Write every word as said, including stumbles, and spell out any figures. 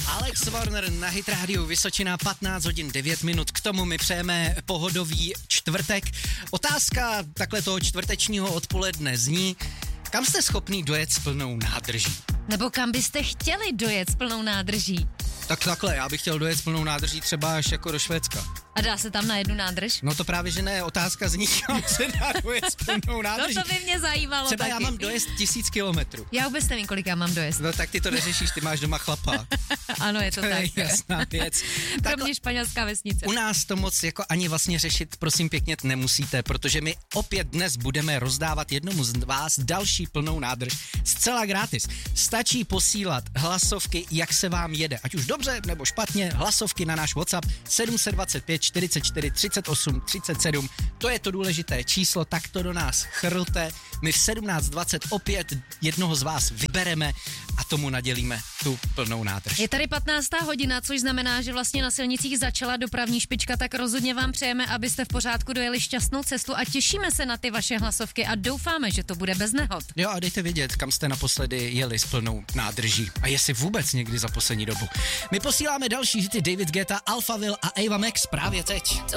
Alex Warner na Hit Radio Vysočina, patnáct hodin devět minut. K tomu mi přejeme pohodový čtvrtek. Otázka takhle toho čtvrtečního odpoledne zní, kam jste schopný dojet s plnou nádrží? Nebo kam byste chtěli dojet s plnou nádrží? Tak takhle, já bych chtěl dojet s plnou nádrží třeba až jako do Švédska. A dá se tam na jednu nádrž? No to právě, že ne, otázka zní, kam se dá dojet s plnou nádrží. No to by mě zajímalo třeba taky. já mám dojezd tisíc kilometrů. Já vůbec nevím, kolik já mám dojezd. No tak ty to neřešíš, ty máš doma chlapa. Ano, je to, to tak. je jasná věc. Pro mě španělská vesnice. U nás to moc jako ani vlastně řešit, prosím pěkně, nemusíte, protože my opět dnes budeme rozdávat jednomu z vás další plnou nádrž zcela gratis. Stačí posílat hlasovky, jak se vám jede, ať už dobře nebo špatně, hlasovky na náš WhatsApp sedm set dvacet pět čtyřicet čtyři třicet osm třicet sedm. To je to důležité číslo, tak to do nás chrlte. My v sedmnáct dvacet opět jednoho z vás vybereme a tomu nadělíme tu plnou nádrž. Je tady patnáctá hodina, což znamená, že vlastně na silnicích začala dopravní špička, tak rozhodně vám přejeme, abyste v pořádku dojeli šťastnou cestu a těšíme se na ty vaše hlasovky a doufáme, že to bude bez nehod. Jo, a dejte vědět, kam jste naposledy jeli s plnou nádrží a jestli vůbec někdy za poslední dobu. My posíláme další hity David Guetta, Alphaville a Ava Max právě teď.